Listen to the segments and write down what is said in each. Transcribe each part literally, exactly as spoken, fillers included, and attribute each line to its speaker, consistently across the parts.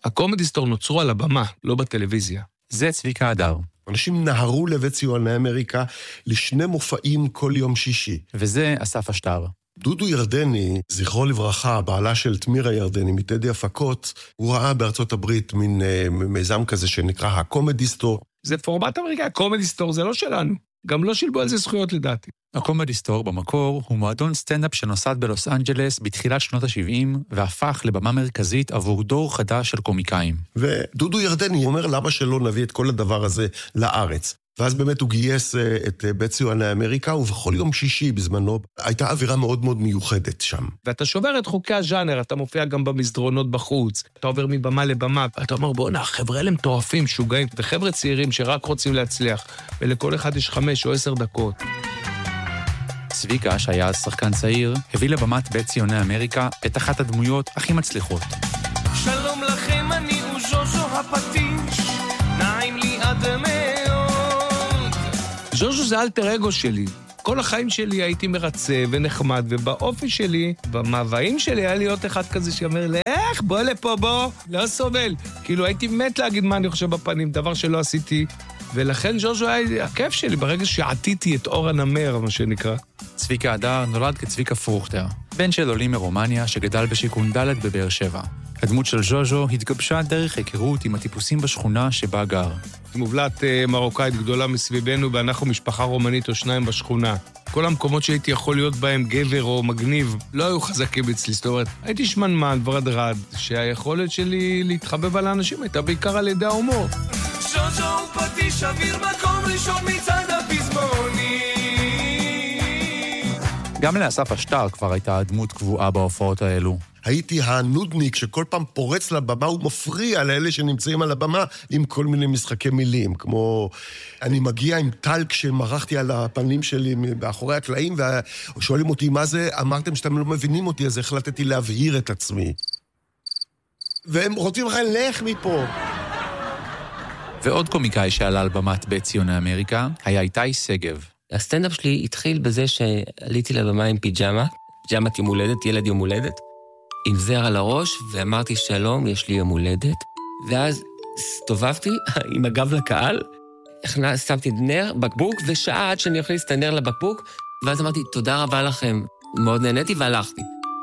Speaker 1: הקומדי סטור נוצרו על הבמה, לא בטלוויזיה.
Speaker 2: זה צביקה הדר.
Speaker 3: אנשים נהרו לבית ציוני אמריקה לשני מופעים כל יום שישי.
Speaker 2: וזה אסף אשטר.
Speaker 3: דודו ירדני, זכרו לברכה, בעלה של תמירה ירדני, מטדי הפקות, הוא ראה בארצות הברית מין אה, מיזם כזה שנקרא הקומדי סטור.
Speaker 1: זה פורמט אמריקאי, הקומדי סטור זה לא שלנו. גם לא שילבו על זה זכויות לדעתי.
Speaker 2: הקומדי סטור במקור הוא מועדון סטנדאפ שנוסד בלוס אנג'לס בתחילת שנות ה-שבעים, והפך לבמה מרכזית עבור דור חדש של קומיקאים.
Speaker 3: ודודו ירדני אומר למה שלא נביא את כל הדבר הזה לארץ. ואז באמת הוא גייס את בית ציוני אמריקה, ובכל יום שישי בזמנו הייתה אווירה מאוד מאוד מיוחדת שם.
Speaker 1: ואתה שובר את חוקי הז'אנר, אתה מופיע גם במסדרונות בחוץ, אתה עובר מבמה לבמה, ואתה אומר, בוא'נה, החבר'ה אלה מטורפים, שוגעים, וחבר'ה צעירים שרק רוצים להצליח, ולכל אחד יש חמש או עשר דקות.
Speaker 2: צביקה, שהיה אז שחקן צעיר, הביא לבמת בית ציוני אמריקה את אחת הדמויות הכי מצליחות.
Speaker 4: שלום לכם, אני הוא ז'וז'ו הפטיש, נעים לי עד מאוד.
Speaker 1: ז'וז'ו זה אלטר אגו שלי. כל החיים שלי הייתי מרצה ונחמד, ובאופי שלי, במאוויים שלי, היה להיות אחד כזה שאומר, לך, בוא לפה, בוא, לא סובל. כאילו הייתי מת להגיד מה אני חושב בפנים, דבר שלא עשיתי, ולכן ז'וז'ו היה הכיף שלי, ברגע שעתיתי את אור הנמר, מה שנקרא.
Speaker 2: צביקה הדר נולד כצביקה פרוכטר, בן של עולים מרומניה שגדל בשיכון ד' בבאר שבע. הדמות של ז'וז'ו התגבשה דרך היכרות עם הטיפוסים בשכונה שבה גר.
Speaker 1: מובלעת מרוקאית גדולה מסביבנו, ואנחנו משפחה רומנית או שניים בשכונה. כל המקומות שהייתי יכול להיות בהם גבר או מגניב, לא היו חזקים אצלי. זאת אומרת, הייתי שמנמן, ורדרד, שהיכולת שלי להתחבב על האנשים הייתה בעיקר על ידי ההומור.
Speaker 4: ז'וז'ו הוא פטיש אוויר מקום ראשון מצד הפזמוני.
Speaker 2: גם לאסף אשטר כבר הייתה דמות קבועה בהופעות האלו.
Speaker 3: הייתי הנודניק שכל פעם פורץ לבמה ומפריע לאלה שנמצאים על הבמה עם כל מיני משחקי מילים, כמו אני מגיע עם טלק שמרחתי על הפנים שלי באחורי הקלעים, ושואלים אותי מה זה, אמרתם שאתם לא מבינים אותי, אז החלטתי להבהיר את עצמי. והם רוצים לך, לך מפה.
Speaker 2: ועוד קומיקאי שעלה על במת בית ציוני אמריקה היה איתי סגב.
Speaker 5: הסטנדאפ שלי התחיל בזה שעליתי לבמה עם פיג'מה, פיג'מת יום הולדת, ילד יום הולדת, עם זר על הראש, ואמרתי שלום, יש לי יום הולדת, ואז הסתובבתי עם הגב לקהל, שמתי נר, בקבוק, ושעה עד שאני אכניס את הנר לבקבוק, ואז אמרתי, תודה רבה לכם, מאוד נהניתי והלכתי.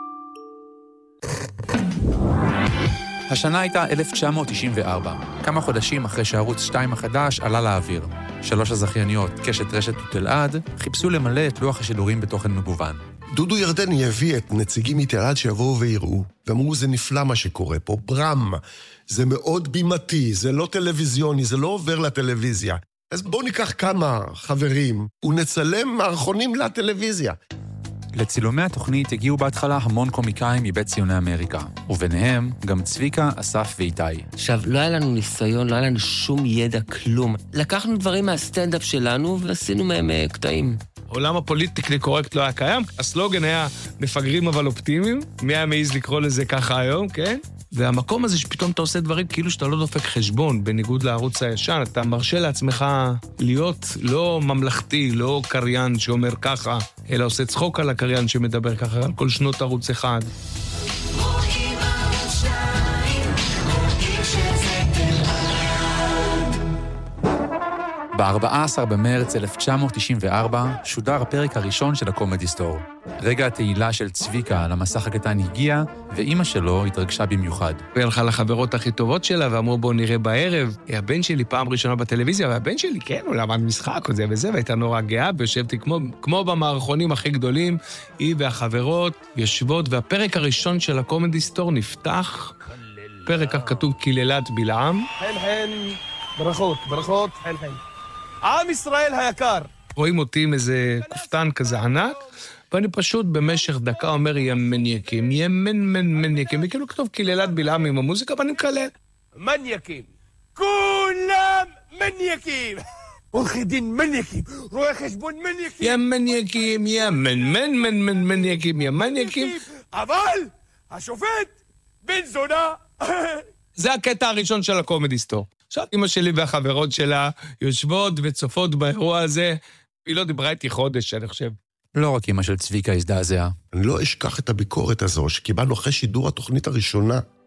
Speaker 2: השנה הייתה אלף תשע מאות תשעים וארבע, כמה חודשים אחרי שערוץ שתיים החדש עלה לאוויר. שלוש הזכייניות, קשת, רשת ותלעד, חיפשו למלא את לוח השידורים בתוכן מגוון.
Speaker 3: דודו ירדני הביא את נציגים מתלעד שיבואו ויראו, ואמרו, זה נפלא מה שקורה פה, ברם, זה מאוד בימתי, זה לא טלוויזיוני, זה לא עובר לטלוויזיה. אז בואו ניקח כמה חברים ונצלם מערכונים לטלוויזיה.
Speaker 2: לצילומי התוכנית הגיעו בהתחלה המון קומיקאים מבית ציוני אמריקה, וביניהם גם צביקה, אסף ואיתי.
Speaker 5: עכשיו, לא היה לנו ניסיון, לא היה לנו שום ידע, כלום. לקחנו דברים מהסטנדאפ שלנו ועשינו מהם קטעים.
Speaker 1: עולם הפוליטיקלי קורקט לא היה קיים, הסלוגן היה מפגרים אבל אופטימיים, מי היה מעיז לקרוא לזה ככה היום, כן? והמקום הזה שפתאום אתה עושה דברים כאילו שאתה לא דופק חשבון, בניגוד לערוץ הישן, אתה מרשה לעצמך להיות לא ממלכתי, לא קריין שאומר ככה, אלא עושה צחוק על הקריין שמדבר ככה, על כל שנות ערוץ אחד.
Speaker 2: ב-ארבעה עשר במרץ אלף תשע מאות תשעים וארבע שודר הפרק הראשון של הקומדי סטור. רגע התהילה של צביקה על המסך הקטן הגיע, ואימא שלו התרגשה במיוחד.
Speaker 1: היא הלכה לחברות הכי טובות שלה, ואמרו בוא נראה בערב. הבן שלי פעם ראשונה בטלוויזיה, והבן שלי כן, הוא למד משחק וזה וזה, והייתה נורא גאה, ויושבתי כמו, כמו במערכונים הכי גדולים, היא והחברות יושבות, והפרק הראשון של הקומדי סטור נפתח, פרק כתוב קיללת בלעם.
Speaker 4: חן חן, ברכות, ברכות, חן חן. עם ישראל היקר.
Speaker 1: רואים אותי עם איזה כופתן כזה ענק, ואני פשוט במשך דקה אומר ימניקים, ימן מן מניקים, וכאילו כתוב קיללת בלעם עם המוזיקה, ואני מקלל.
Speaker 4: מניאקים. כולם מניאקים. עורכי דין מניאקים, רואה חשבון מניאקים.
Speaker 1: ימניקים, ימן מן מן מן מניאקים, ימניקים.
Speaker 4: אבל השופט בן זונה.
Speaker 1: זה הקטע הראשון של הקומדי סטור. עכשיו, אמא שלי והחברות שלה יושבות וצופות באירוע הזה. היא לא דיברה איתי חודש, אני חושב.
Speaker 2: לא רק אמא של צביקה הזדעזעה.
Speaker 3: אני לא אשכח את הביקורת הזו, שקיבלנו אחרי שידור התוכנית הראשונה.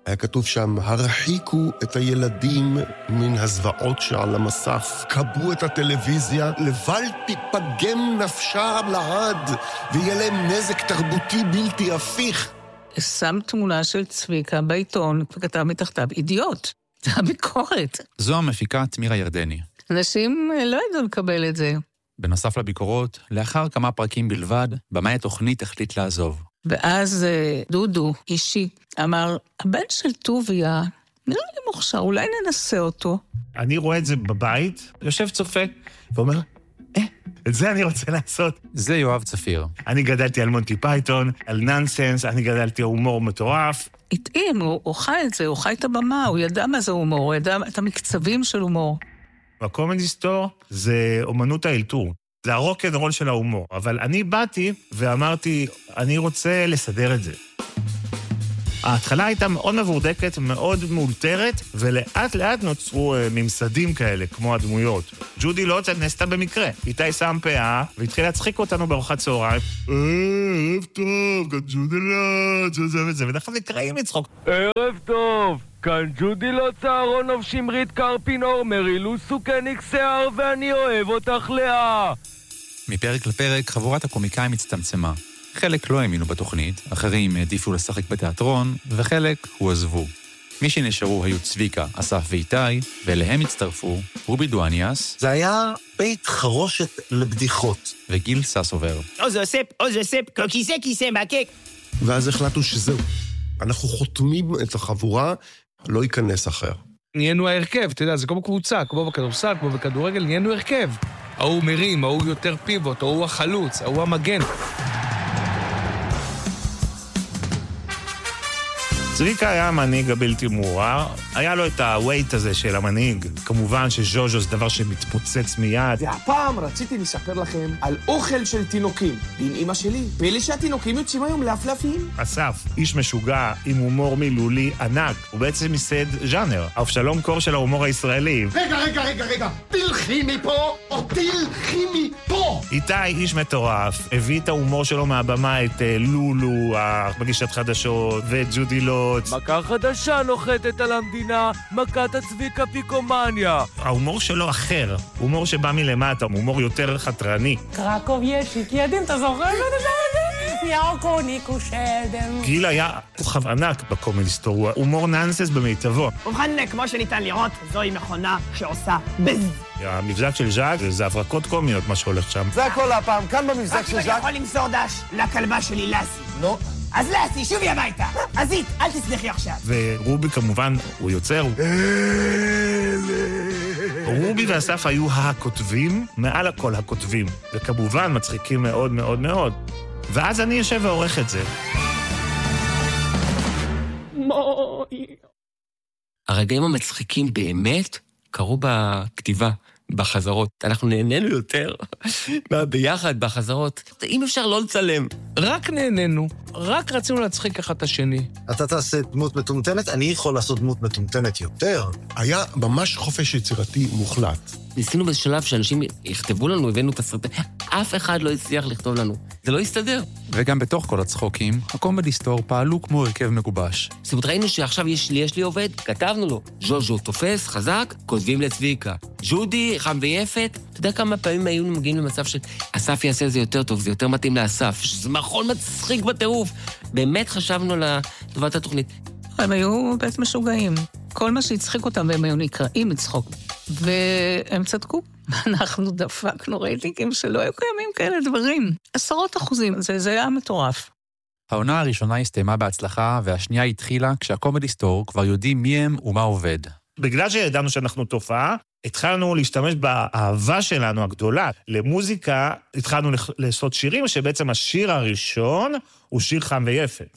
Speaker 3: היה כתוב שם, הרחיקו את הילדים מן הזוועות שעל המסך, קבו את הטלוויזיה, לבל תיפגם נפשה לעד, ויהיה להם נזק תרבותי בלתי הפיך.
Speaker 6: שם תמונה של צביקה בעיתון, וכתב מתחתיו, אידיוט. זה הביקורת.
Speaker 2: זו המפיקה תמירה ירדני.
Speaker 6: אנשים לא ידעו לקבל את זה.
Speaker 2: בנוסף לביקורות, לאחר כמה פרקים בלבד, במאי התוכנית החליט לעזוב.
Speaker 6: ואז דודו, אישי, אמר, הבן של טוביה, נראה לי מוכשר, אולי ננסה אותו.
Speaker 7: אני רואה את זה בבית, יושב צופה, ואומר, אה, את זה אני רוצה לעשות.
Speaker 2: זה יואב צפיר.
Speaker 7: אני גדלתי על מונטי פייתון, על ננסנס, אני גדלתי על הומור מטורף.
Speaker 6: התאים, הוא, הוא חי את זה, הוא חי את הבמה, הוא ידע מה זה הומור, הוא ידע את המקצבים של הומור.
Speaker 7: והקומדי סטור זה אומנות האלתור. זה הרוק'נ'רול של ההומור. אבל אני באתי ואמרתי, אני רוצה לסדר את זה. ההתחלה הייתה מאוד מבורדקת, מאוד מאולתרת, ולאט לאט נוצרו ממסדים כאלה, כמו הדמויות. ג'ודי לוץ נעשתה במקרה. איתי שם פאה, והתחיל להצחיק אותנו בארוחת צהריים. אה, ערב טוב, כאן ג'ודי לוץ, וזה וזה, ודרך כלל נקראים לצחוק.
Speaker 4: ערב טוב, כאן ג'ודי לוץ, אהרונוב, שמרית קרפינור, מרילו סוכניק שיער, ואני אוהב אותך לאה.
Speaker 2: מפרק לפרק, חבורת הקומיקאים הצטמצמה. חלק לא האמינו בתוכנית, אחרים העדיפו לשחק בתיאטרון, וחלק הועזבו. מי שנשארו היו צביקה, אסף ואיתי, ואליהם הצטרפו רובי דואניאס.
Speaker 8: זה היה בית חרושת לבדיחות.
Speaker 2: וגיל ססובר.
Speaker 9: עוז אוספ, עוז אוספ, כיסא כיסא מקק.
Speaker 3: ואז החלטנו שזהו. אנחנו חותמים את החבורה, לא ייכנס אחר.
Speaker 1: נהיינו ההרכב, אתה יודע, זה כמו קבוצה, כמו בכדורסל, כמו בכדורגל, נהיינו הרכב. ההוא מרים, ההוא יותר פיבוט, ההוא החלוץ, ההוא המגן.
Speaker 7: צביקה היה המנהיג הבלתי מעורער, היה לו את הווייט הזה של המנהיג. כמובן שז'וז'ו זה דבר שמתפוצץ מיד.
Speaker 10: והפעם רציתי לספר לכם על אוכל של תינוקים. עם אמא שלי, פלא שהתינוקים יוצאים היום לפלפים.
Speaker 7: אסף, איש משוגע עם הומור מילולי ענק, הוא בעצם מסד ז'אנר, אבשלום קור של ההומור הישראלי.
Speaker 11: רגע, רגע, רגע, רגע, תלכי מפה, או תלכי מפה!
Speaker 7: איתי, איש מטורף, הביא את ההומור שלו מהבמה, את לולו, המגישת חדשות, ואת ג'ודי לוץ.
Speaker 4: מכה חדשה נוחתת על המדינה, מכת הצביקה פיקומניה.
Speaker 7: ההומור שלו אחר, הומור שבא מלמטה, הומור יותר חתרני.
Speaker 12: קרקוב ישיק, ידין, אתה זוכר את זה? יאוקו ניקו שדם.
Speaker 7: גיל היה כוכב ענק בקומדי סטור, הוא הומור ננסנס במיטבו.
Speaker 9: ובכן, כמו שניתן לראות, זוהי מכונה שעושה בז.
Speaker 7: המבזק של ז'אק זה הברקות קומיות, מה שהולך שם.
Speaker 11: זה הכל הפעם, כאן במבזק של ז'אק.
Speaker 9: רק אם אני יכול למסור דש לכלבה שלי לסי.
Speaker 11: לא.
Speaker 9: אז לסי, שובי הביתה. עזית, אל תסלחי עכשיו.
Speaker 7: ורובי כמובן, הוא יוצר. רובי ואסף היו הכותבים, מעל הכל הכותבים. וכמובן מצחיקים מאוד מאוד מאוד. ואז אני יושב ועורך את זה.
Speaker 5: הרגעים המצחיקים באמת קרו בכתיבה, בחזרות. אנחנו נהנינו יותר ביחד בחזרות. אם אפשר לא לצלם.
Speaker 1: רק נהנינו, רק רצינו להצחיק אחד את השני.
Speaker 8: אתה תעשה דמות מטומטמת, אני יכול לעשות דמות מטומטמת יותר.
Speaker 3: היה ממש חופש יצירתי מוחלט.
Speaker 5: ניסינו בשלב שאנשים יכתבו לנו, הבאנו את הסרטים, אף אחד לא הצליח לכתוב לנו. זה לא יסתדר.
Speaker 2: וגם בתוך כל הצחוקים, הקומדי סטור פעלו כמו הרכב מגובש.
Speaker 5: זאת אומרת, ראינו שעכשיו יש לי, יש לי עובד, כתבנו לו. ז'וז'ו תופס, חזק, כותבים לצביקה. ג'ודי, חם ויפת. אתה יודע כמה פעמים היינו מגיעים למצב שאסף יעשה זה יותר טוב, זה יותר מתאים לאסף. שזה מכון מצחיק בטירוף. באמת חשבנו לטובת התוכנית.
Speaker 6: הם היו בית משוגעים. כל מה שהצחיק אותם, והם היו נקראים לצחוק. והם צדקו. אנחנו דפקנו רייטינגים שלא היו קיימים כאלה דברים. עשרות אחוזים, זה, זה היה מטורף.
Speaker 2: העונה הראשונה הסתיימה בהצלחה, והשנייה התחילה כשהקומדי סטור כבר יודעים מי הם ומה עובד.
Speaker 7: בגלל שידענו שאנחנו תופעה, התחלנו להשתמש באהבה שלנו הגדולה. למוזיקה התחלנו לעשות שירים, שבעצם השיר הראשון הוא שיר חם ויפת.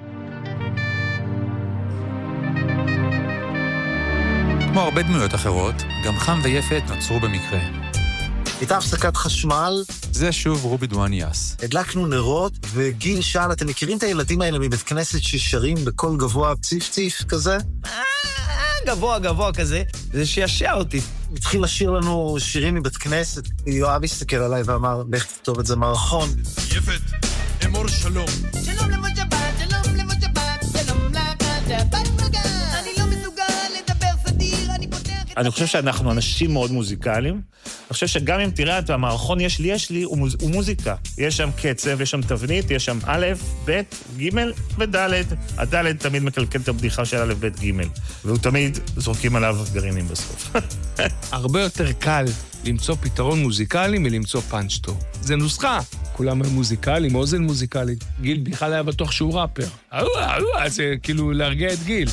Speaker 2: כמו הרבה דמויות אחרות, גם חם ויפת נוצרו במקרה.
Speaker 8: הייתה הפסקת חשמל.
Speaker 2: זה שוב רובי דואניאס.
Speaker 8: הדלקנו נרות, וגיל שאל, אתם מכירים את הילדים האלה מבית כנסת ששרים בקול גבוה ציף ציף כזה?
Speaker 9: גבוה גבוה כזה, זה שישע אותי.
Speaker 8: התחיל לשיר לנו שירים מבית כנסת, יואב הסתכל עליי ואמר, לך תכתוב את זה מערכון.
Speaker 4: יפת, אמור שלום. שלום למג'בת, שלום למג'בת, שלום למג'בת.
Speaker 7: אני חושב שאנחנו אנשים מאוד מוזיקליים. אני חושב שגם אם תראה את המערכון יש לי, יש לי, הוא, מוז... הוא מוזיקה. יש שם קצב, יש שם תבנית, יש שם א', ב', ג' וד'. הד' תמיד מקלקל את הבדיחה של א', ב', ג'. והוא תמיד זורקים עליו גרעינים בסוף.
Speaker 1: הרבה יותר קל למצוא פתרון מוזיקלי מלמצוא פאנץ' טוב. זה נוסחה. כולם הם מוזיקליים, אוזן מוזיקלית. גיל בכלל היה בטוח שהוא ראפר. אהוה, אהוה, זה כאילו להרגיע את גיל.